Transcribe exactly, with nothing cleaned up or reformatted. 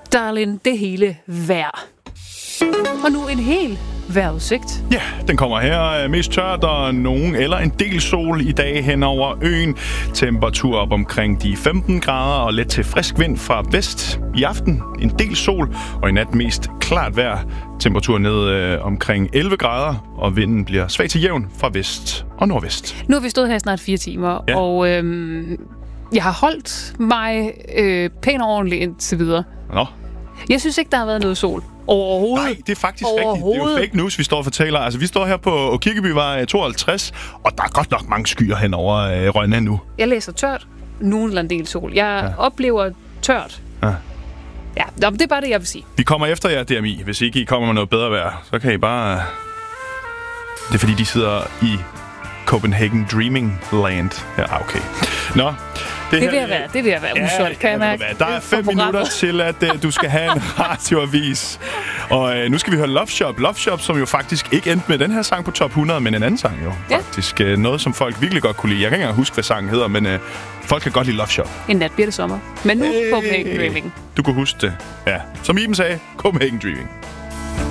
Darling, det hele vejr. Og nu en hel vejrudsigt. Ja, den kommer her. Mest tørt og nogen eller en del sol i dag hen over øen. Temperatur op omkring de femten grader og let til frisk vind fra vest. I aften en del sol og i nat mest klart vejr. Temperatur ned øh, omkring elleve grader, og vinden bliver svag til jævn fra vest og nordvest. Nu har vi stået her snart fire timer, ja. og øhm, jeg har holdt mig øh, pænt og ordentligt indtil videre. Nå. Jeg synes ikke, der har været noget sol. Overhovedet. Nej, det er faktisk rigtigt. Det er jo fake news, vi står og fortæller. Altså, vi står her på Kirkebygvej tooghalvtreds, og der er godt nok mange skyer hen over øh, Rønne nu. Jeg læser tørt, nogen eller en del sol. Jeg ja. oplever tørt. Ja. Ja, det er bare det, jeg vil sige. Vi kommer efter jer, D M I. Hvis ikke I kommer med noget bedre vejr, så kan I bare... Det er fordi, de sidder i Copenhagen Dreaming Land. Ja, okay. Nå. Det, det vil jeg være, det vil jeg være ja, usolgt, kan jeg mærke. Der er fem minutter til, at uh, du skal have en radioavis. Og uh, nu skal vi høre Love Shop. Love Shop, som jo faktisk ikke endte med den her sang på top hundrede, men en anden sang jo. Ja. Faktisk uh, noget, som folk virkelig godt kunne lide. Jeg kan ikke engang huske, hvad sangen hedder, men uh, folk kan godt lide Love Shop. En nat bliver det sommer. Men nu hey. Copenhagen Dreaming. Du kunne huske det. Ja. Som Iben sagde, Copenhagen Dreaming.